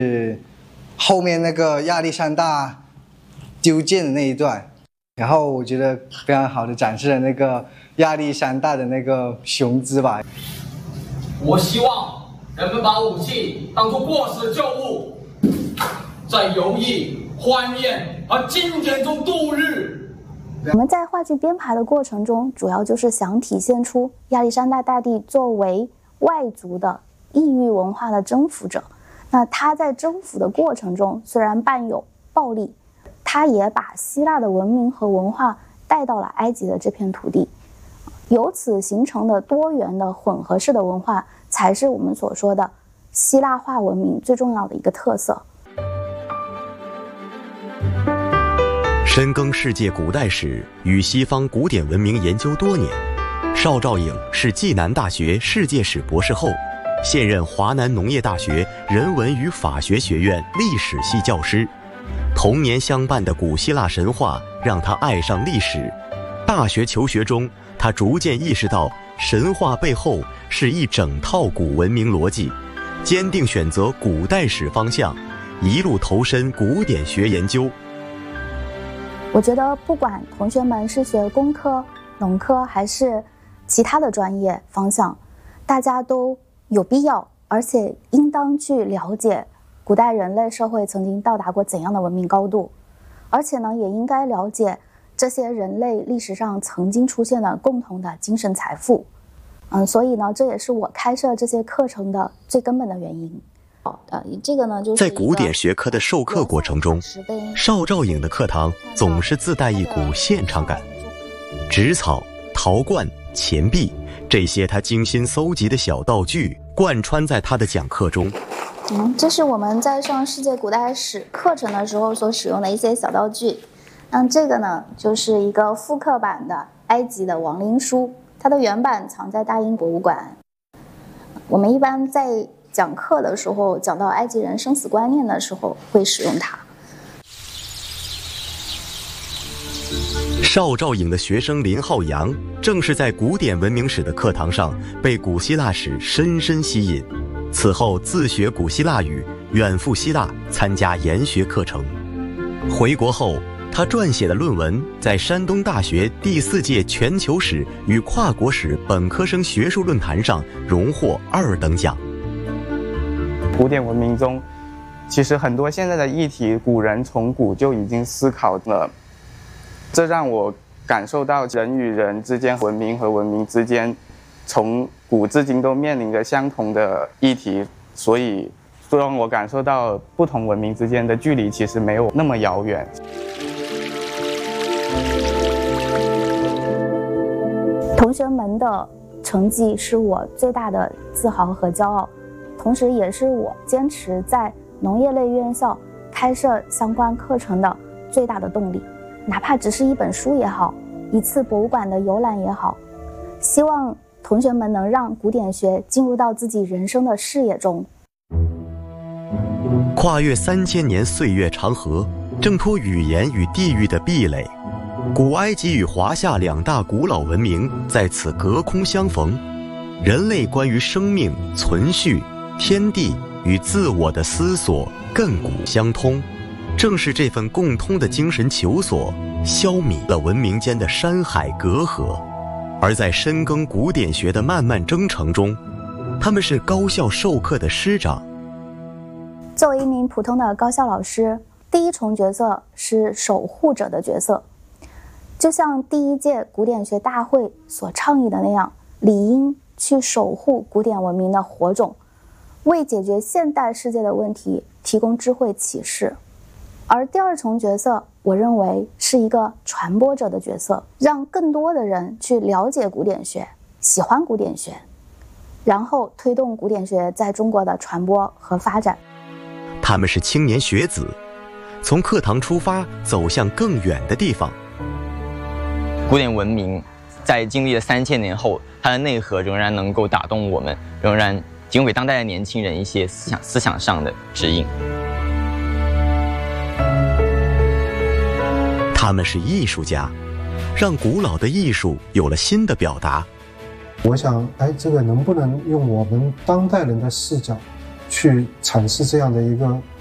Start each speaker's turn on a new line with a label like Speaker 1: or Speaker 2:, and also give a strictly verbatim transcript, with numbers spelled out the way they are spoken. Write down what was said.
Speaker 1: 后面那个亚历山大丢剑的那一段，然后我觉得非常好的展示了那个亚历山大的那个雄姿吧。
Speaker 2: 我希望人们把武器当作过时旧物，在游艺、欢宴和经典中度日。
Speaker 3: 我们在话剧编排的过程中，主要就是想体现出亚历山大大帝作为外族的异域文化的征服者，那他在征服的过程中虽然伴有暴力，他也把希腊的文明和文化带到了埃及的这片土地，由此形成的多元的混合式的文化，才是我们所说的希腊化文明最重要的一个特色。
Speaker 4: 深耕世界古代史与西方古典文明研究多年，邵兆颖是暨南大学世界史博士后，现任华南农业大学人文与法学学院历史系教师。童年相伴的古希腊神话让他爱上历史。大学求学中，他逐渐意识到神话背后是一整套古文明逻辑，坚定选择古代史方向，一路投身古典学研究。
Speaker 3: 我觉得不管同学们是学工科、农科还是其他的专业方向，大家都有必要而且应当去了解古代人类社会曾经到达过怎样的文明高度，而且呢，也应该了解这些人类历史上曾经出现的共同的精神财富。嗯，所以呢，这也是我开设这些课程的最根本的原因。好的，这个呢，就是
Speaker 4: 在古典学科的授课过程中，邵兆颖的课堂总是自带一股现场感。纸草、陶罐、钱币，这些他精心搜集的小道具贯穿在他的讲课中。
Speaker 3: 嗯，这是我们在上世界古代史课程的时候所使用的一些小道具。那这个呢，就是一个复刻版的埃及的亡灵书，它的原版藏在大英博物馆。我们一般在讲课的时候，讲到埃及人生死观念的时候，会使用它。
Speaker 4: 邵兆颖的学生林浩洋，正是在古典文明史的课堂上被古希腊史深深吸引，此后自学古希腊语，远赴希腊参加研学课程。回国后，他撰写的论文在山东大学第四届全球史与跨国史本科生学术论坛上荣获二等奖。
Speaker 5: 古典文明中，其实很多现在的议题，古人从古就已经思考了，这让我感受到人与人之间、文明和文明之间，从古至今都面临着相同的议题，所以让我感受到不同文明之间的距离其实没有那么遥远。
Speaker 3: 同学们的成绩是我最大的自豪和骄傲，同时也是我坚持在农业类院校开设相关课程的最大的动力。哪怕只是一本书也好，一次博物馆的游览也好，希望同学们能让古典学进入到自己人生的视野中。
Speaker 4: 跨越三千年岁月长河，挣脱语言与地域的壁垒，古埃及与华夏两大古老文明在此隔空相逢，人类关于生命、存续、天地与自我的思索亘古相通。正是这份共通的精神求索，消弭了文明间的山海隔阂。而在深耕古典学的漫漫征程中，他们是高校授课的师长。
Speaker 3: 作为一名普通的高校老师，第一重角色是守护者的角色。就像第一届古典学大会所倡议的那样，理应去守护古典文明的火种，为解决现代世界的问题提供智慧启示。而第二重角色，我认为是一个传播者的角色，让更多的人去了解古典学，喜欢古典学，然后推动古典学在中国的传播和发展。
Speaker 4: 他们是青年学子，从课堂出发，走向更远的地方。
Speaker 6: 古典文明在经历了三千年后，它的内核仍然能够打动我们，仍然提供给当代的年轻人一些思想思想上的指引。
Speaker 4: 他们是艺术家，让古老的艺术有了新的表达。
Speaker 7: 我想，哎，这个能不能用我们当代人的视角去阐释这样的一个